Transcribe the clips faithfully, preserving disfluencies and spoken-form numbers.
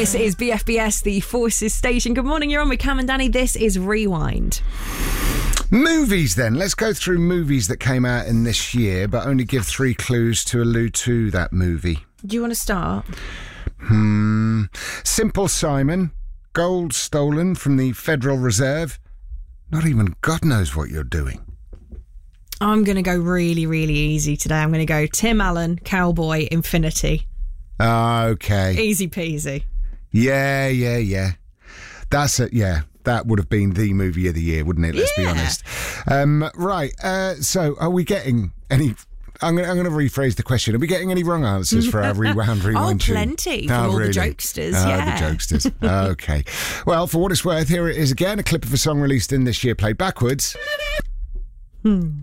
This is B F B S, the Forces Station. Good morning, you're on with Cam and Danny. This is Rewind. Movies then. Let's go through movies that came out in this year, but only give three clues to allude to that movie. Do you want to start? Hmm. Simple Simon. Gold stolen from the Federal Reserve. Not even God knows what you're doing. I'm going to go really, really easy today. I'm going to go Tim Allen, Cowboy, Infinity. Okay. Easy peasy. Yeah, yeah, yeah. That's it, yeah. That would have been the movie of the year, wouldn't it? Let's Yeah. be honest. Um, right. Uh, so, are we getting any... I'm going, I'm going to rephrase the question. Are we getting any wrong answers for our Rewound Rewind Oh, tune? plenty from all the jokesters, Oh, yeah. the jokesters. Okay. Well, for what it's worth, here it is again. A clip of a song released in this year played backwards. Hmm.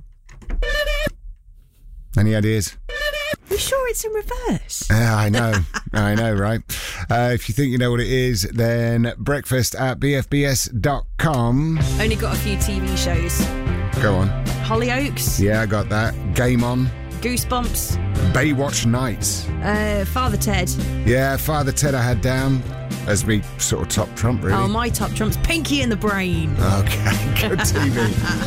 Any ideas? You sure it's in reverse? Yeah, I know. I know, right? Uh, if you think you know what it is, then breakfast at b f b s dot com. Only got a few T V shows. Go on. Hollyoaks. Yeah, I got that. Game On. Goosebumps. Baywatch Nights. Uh, Father Ted. Yeah, Father Ted I had down as me sort of top trump, really. Oh, my top trumps. Pinky in the Brain. Okay, good T V.